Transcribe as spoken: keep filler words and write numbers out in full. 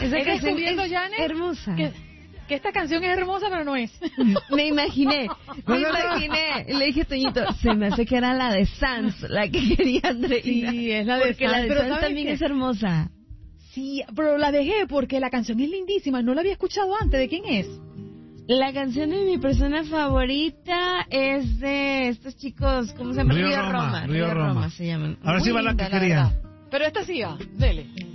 Esa He canción descubierto, es Janet, hermosa. Que, que esta canción es hermosa, pero no es. Me imaginé, me imaginé. Y le dije a Toñito, se me hace que era la de Sans, la que quería Andreina. Sí, es la de Porque Sans, la de pero Sans ¿sabes también qué? es hermosa. Sí, pero la dejé porque la canción es lindísima. No la había escuchado antes. ¿De quién es? La canción de mi persona favorita es de estos chicos, ¿cómo se llama? Río Roma, Río Roma. se llaman. Ahora sí Muy va la linda, que quería. verdad. Pero esta sí va. Dele.